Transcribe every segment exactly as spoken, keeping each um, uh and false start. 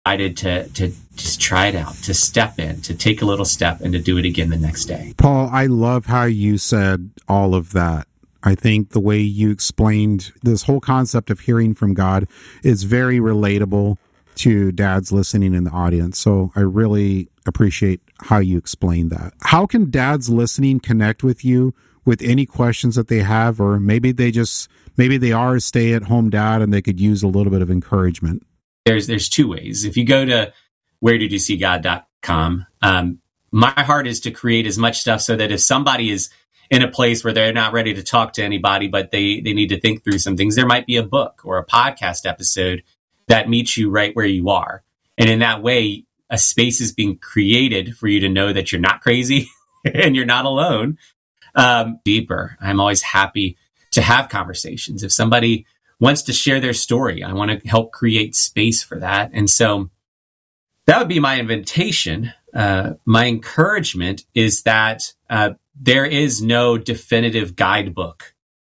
excited to to just try it out, to step in, to take a little step, and to do it again the next day. Paul, I love how you said all of that. I think the way you explained this whole concept of hearing from God is very relatable to dads listening in the audience. So I really appreciate how you explained that. How can dads listening connect with you with any questions that they have, or maybe they just, maybe they are a stay-at-home dad and they could use a little bit of encouragement? There's there's two ways. If you go to where did you see god dot com, um, my heart is to create as much stuff so that if somebody is in a place where they're not ready to talk to anybody, but they, they need to think through some things, there might be a book or a podcast episode that meets you right where you are. And in that way, a space is being created for you to know that you're not crazy and you're not alone. Um, deeper. I'm always happy to have conversations. If somebody wants to share their story, I want to help create space for that. And so that would be my invitation. Uh, my encouragement is that uh, there is no definitive guidebook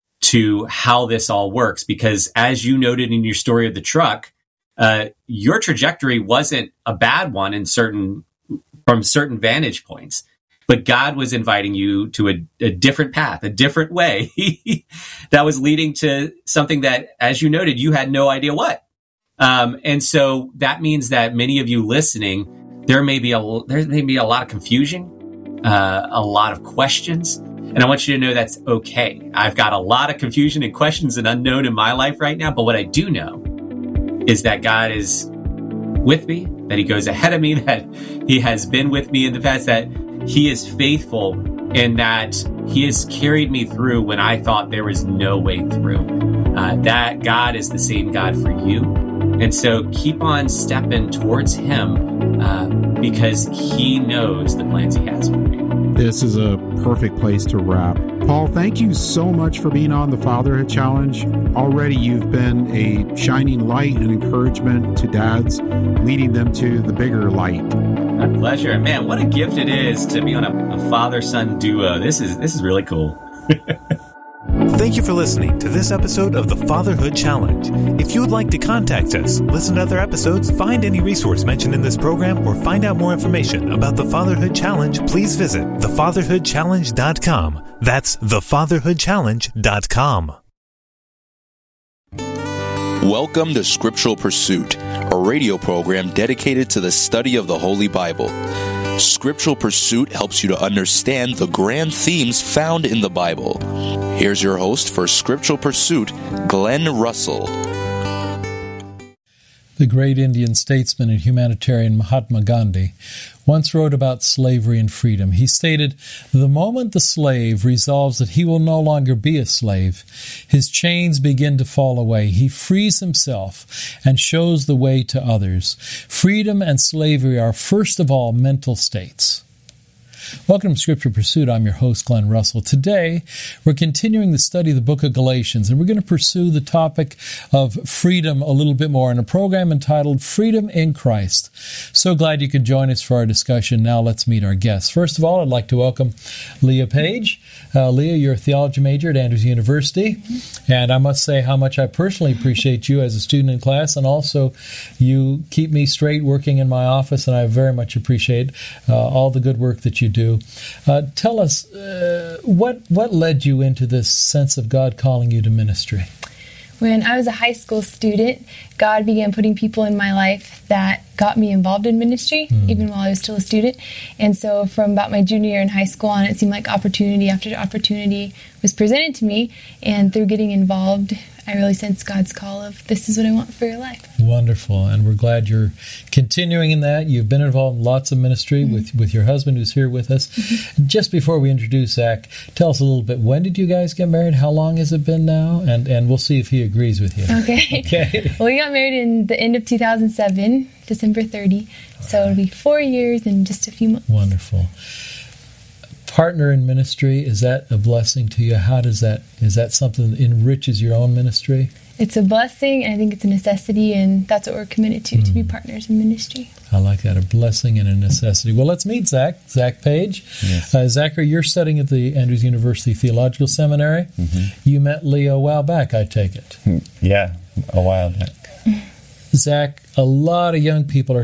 to how this all works, because as you noted in your story of the truck, uh, your trajectory wasn't a bad one in certain from certain vantage points. But God was inviting you to a, a different path, a different way that was leading to something that, as you noted, you had no idea what. Um, and so that means that many of you listening, there may be a there may be a lot of confusion, uh, a lot of questions, and I want you to know that's okay. I've got a lot of confusion and questions and unknown in my life right now, but what I do know is that God is with me, that He goes ahead of me, that He has been with me in the past, that He is faithful, and that He has carried me through when I thought there was no way through. Uh, that God is the same God for you. And so keep on stepping towards Him uh, because He knows the plans He has for you. This is a perfect place to wrap. Paul, thank you so much for being on the Fatherhood Challenge. Already you've been a shining light and encouragement to dads, leading them to the bigger light. My pleasure. Man, what a gift it is to be on a, a father-son duo. This is this is really cool. Thank you for listening to this episode of the Fatherhood Challenge. If you would like to contact us, listen to other episodes, find any resource mentioned in this program, or find out more information about the Fatherhood Challenge, please visit the fatherhood challenge dot com. That's the fatherhood challenge dot com. Welcome to Scriptural Pursuit, a radio program dedicated to the study of the Holy Bible. Scriptural Pursuit helps you to understand the grand themes found in the Bible. Here's your host for Scriptural Pursuit, Glenn Russell. The great Indian statesman and humanitarian Mahatma Gandhi once wrote about slavery and freedom. He stated, "The moment the slave resolves that he will no longer be a slave, his chains begin to fall away. He frees himself and shows the way to others. Freedom and slavery are first of all mental states." Welcome to Scripture Pursuit. I'm your host, Glenn Russell. Today, we're continuing the study of the book of Galatians, and we're going to pursue the topic of freedom a little bit more in a program entitled Freedom in Christ. So glad you could join us for our discussion. Now let's meet our guests. First of all, I'd like to welcome Leah Page. Uh, Leah, you're a theology major at Andrews University, and I must say how much I personally appreciate you as a student in class, and also you keep me straight working in my office, and I very much appreciate uh, all the good work that you do. Do. Uh, tell us, uh, what what led you into this sense of God calling you to ministry? When I was a high school student, God began putting people in my life that got me involved in ministry, mm. even while I was still a student. And so from about my junior year in high school on, it seemed like opportunity after opportunity was presented to me. And through getting involved, I really sensed God's call of, this is what I want for your life. Wonderful. And we're glad you're continuing in that. You've been involved in lots of ministry mm-hmm. with, with your husband who's here with us. Mm-hmm. Just before we introduce Zach, tell us a little bit, when did you guys get married? How long has it been now? And and we'll see if he agrees with you. Okay. Okay. Well, we got married in the end of two thousand seven, December thirtieth. So it'll be four years and just a few months. Wonderful. Partner in ministry, is that a blessing to you? How does that, is that something that enriches your own ministry? It's a blessing, and I think it's a necessity, and that's what we're committed to, mm. to be partners in ministry. I like that, a blessing and a necessity. Well, let's meet Zach, Zach Page. Yes. Uh, Zachary, you're studying at the Andrews University Theological Seminary. Mm-hmm. You met Leah a while back, I take it. Yeah, a while back. Zach, a lot of young people are